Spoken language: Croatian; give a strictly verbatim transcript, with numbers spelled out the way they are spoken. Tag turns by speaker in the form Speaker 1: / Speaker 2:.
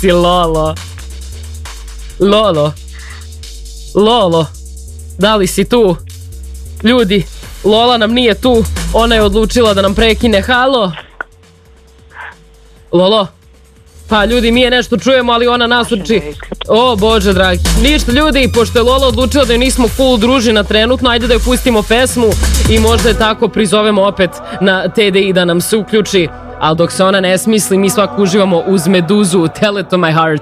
Speaker 1: si Lolo? Lolo? Lolo? Da li si tu? Ljudi, Lola nam nije tu. Ona je odlučila da nam prekine. Halo? Lolo? Pa ljudi, mi je nešto čujemo, ali ona nas uči. O bože dragi. Ništa ljudi, pošto je Lola odlučila da joj nismo full družina trenutno, ajde da joj pustimo pesmu i možda je tako prizovemo opet na T D I da nam se uključi. Ali dok se ona ne smisli, mi svako uživamo uz Meduzu, Tell It To My Heart.